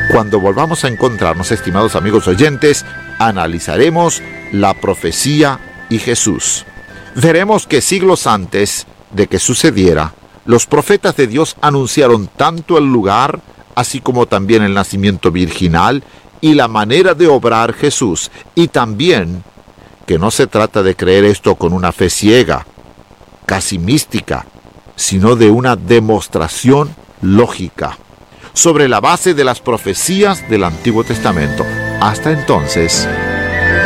Cuando volvamos a encontrarnos, estimados amigos oyentes, analizaremos la profecía y Jesús. Veremos que siglos antes de que sucediera, los profetas de Dios anunciaron tanto el lugar, así como también el nacimiento virginal y la manera de obrar Jesús, y también que no se trata de creer esto con una fe ciega, casi mística, sino de una demostración lógica, sobre la base de las profecías del Antiguo Testamento. Hasta entonces,